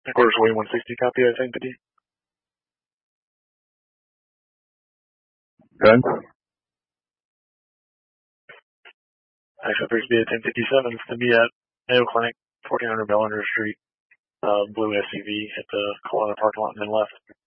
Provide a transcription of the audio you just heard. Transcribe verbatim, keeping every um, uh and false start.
Headquarters Wayne one sixty, copy, I think, P D. Good. Actually, appears to be at ten fifty-seven. It's to be at Mayo Clinic, fourteen hundred Bellender Street, uh, blue S U V at the Kelowna parking lot and then left.